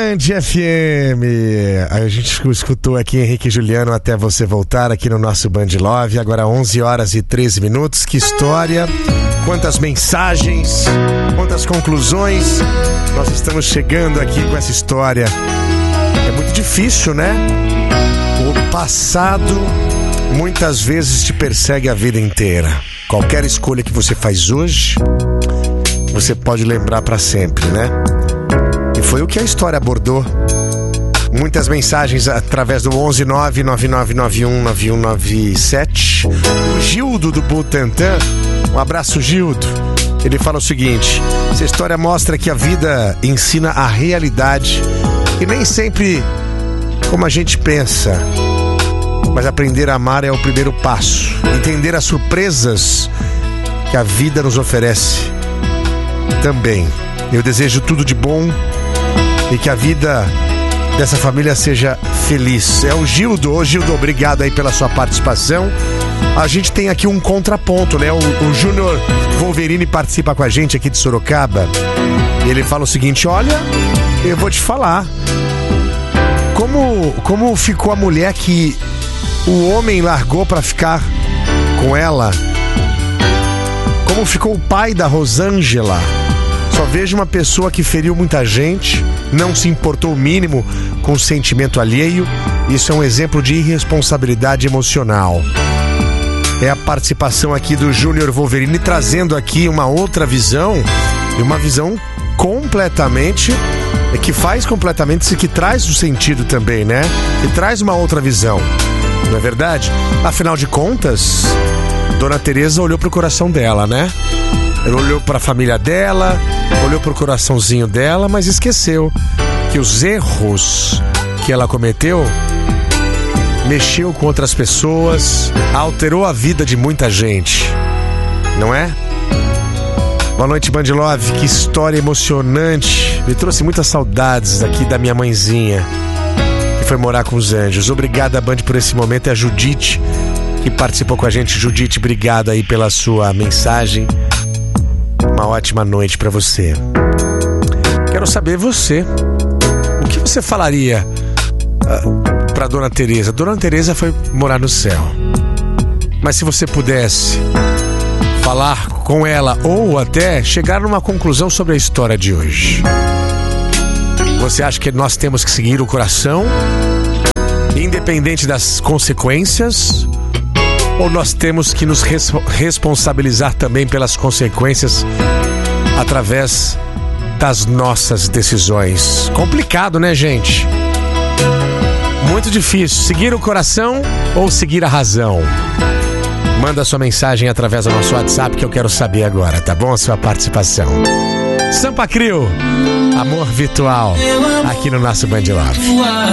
Band FM. A gente escutou aqui Henrique e Juliano Até Você Voltar aqui no nosso Band Love. Agora 11 horas e 13 minutos. Que história, quantas mensagens, quantas conclusões. Nós estamos chegando aqui com essa história. É muito difícil, né? O passado muitas vezes te persegue a vida inteira. Qualquer escolha que você faz hoje, você pode lembrar para sempre, né? E foi o que a história abordou. Muitas mensagens através do 11999919197. O Gildo do Butantã. Um abraço, Gildo. Ele fala o seguinte: essa história mostra que a vida ensina a realidade e nem sempre como a gente pensa. Mas aprender a amar é o primeiro passo. Entender as surpresas que a vida nos oferece também. Eu desejo tudo de bom e que a vida dessa família seja feliz. É o Gildo. Ô Gildo, obrigado aí pela sua participação. A gente tem aqui um contraponto, né? O Júnior Wolverine participa com a gente aqui de Sorocaba. E ele fala o seguinte: olha, eu vou te falar como ficou a mulher que o homem largou pra ficar com ela. Como ficou o pai da Rosângela. Só vejo uma pessoa que feriu muita gente, não se importou o mínimo com o sentimento alheio. Isso é um exemplo de irresponsabilidade emocional. É a participação aqui do Júnior Wolverine, trazendo aqui uma outra visão, e uma visão completamente, que faz completamente, que traz o sentido também, né? E traz uma outra visão, não é verdade? Afinal de contas, Dona Teresa olhou pro coração dela, né? Ela olhou pra família dela, olhou pro coraçãozinho dela, mas esqueceu que os erros que ela cometeu mexeu com outras pessoas, alterou a vida de muita gente, não é? Boa noite, Band Love. Que história emocionante. Me trouxe muitas saudades aqui da minha mãezinha, que foi morar com os anjos. Obrigada, Band, por esse momento. É a Judite que participou com a gente. Judite, obrigado aí pela sua mensagem. Uma ótima noite pra você. Quero saber você. O que você falaria pra Dona Teresa? Dona Teresa foi morar no céu. Mas se você pudesse falar com ela ou até chegar numa conclusão sobre a história de hoje, você acha que nós temos que seguir o coração, independente das consequências, ou nós temos que nos responsabilizar também pelas consequências através das nossas decisões? Complicado, né, gente? Muito difícil. Seguir o coração ou seguir a razão? Manda sua mensagem através do nosso WhatsApp que eu quero saber agora, tá bom? A sua participação. Sampa Crio, Amor Virtual, aqui no nosso Band Love.